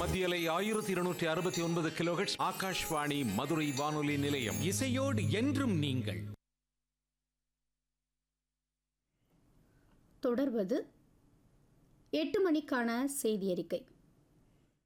மத்தியலை 1269 கிலோஹெர்ட்ஸ். ஆகாஷ்வாணி மதுரை வானொலி நிலையம். இசையோடு என்றும் நீங்கள். தொடர்வது 8 மணிக்கான செய்தி அறிக்கை.